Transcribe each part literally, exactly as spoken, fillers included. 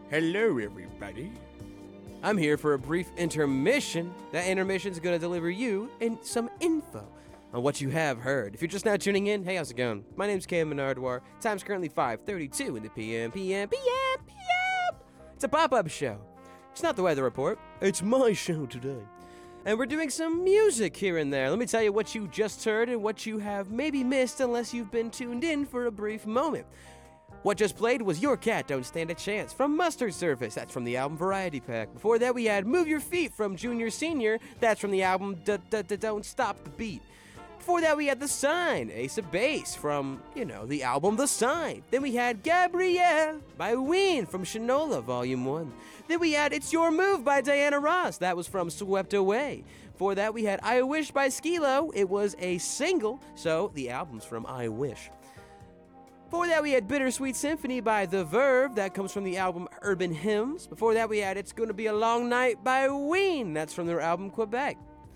Hello, everybody. I'm here for a brief intermission. That intermission is going to deliver you in some info on what you have heard. If you're just now tuning in, hey, how's it going? My name's Cam Menardwar. Time's currently five thirty-two in the P M, P M, P M, P M. It's a pop-up show. It's not the weather report. It's my show today. And we're doing some music here and there. Let me tell you what you just heard and what you have maybe missed unless you've been tuned in for a brief moment. What just played was Your Cat Don't Stand a Chance from Mustard Surface. That's from the album Variety Pack. Before that, we had Move Your Feet from Junior Senior. That's from the album D D D Don't Stop the Beat. Before that, we had The Sign, Ace of Base from, you know, the album The Sign. Then we had Gabrielle by Ween from Shinola, Volume one. Then we had It's Your Move by Diana Ross. That was from Swept Away. Before that, we had I Wish by Skilo. It was a single, so the album's from I Wish. Before that, we had Bittersweet Symphony by The Verve. That comes from the album Urban Hymns. Before that, we had It's Gonna Be a Long Night by Ween. That's from their album Quebec.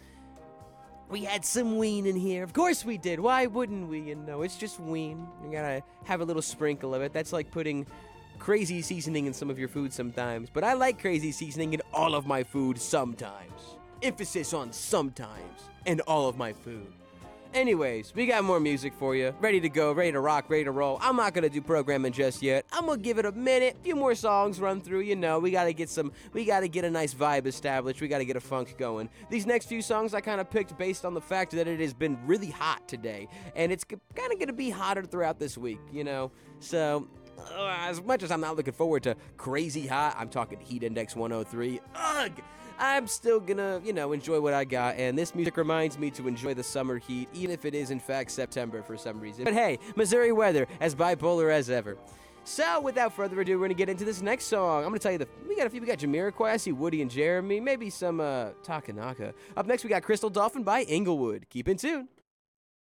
We had some Ween in here. Of course we did. Why wouldn't we? You know, it's just Ween. You gotta have a little sprinkle of it. That's like putting crazy seasoning in some of your food sometimes. But I like crazy seasoning in all of my food sometimes. Emphasis on sometimes. And all of my food. Anyways, we got more music for you. Ready to go, ready to rock, ready to roll. I'm not gonna do programming just yet. I'm gonna give it a minute. A few more songs run through, you know. We gotta get some, we gotta get a nice vibe established. We gotta get a funk going. These next few songs I kind of picked based on the fact that it has been really hot today. And it's kind of gonna be hotter throughout this week, you know. So, uh, as much as I'm not looking forward to crazy hot, I'm talking heat index one oh three. Ugh! I'm still gonna, you know, enjoy what I got, and this music reminds me to enjoy the summer heat, even if it is, in fact, September for some reason. But hey, Missouri weather, as bipolar as ever. So, without further ado, we're gonna get into this next song. I'm gonna tell you the, we got a few, we got Jamiroquai, I see Woody and Jeremy, maybe some, uh, Takanaka. Up next, we got Crystal Dolphin by Inglewood. Keep in tune.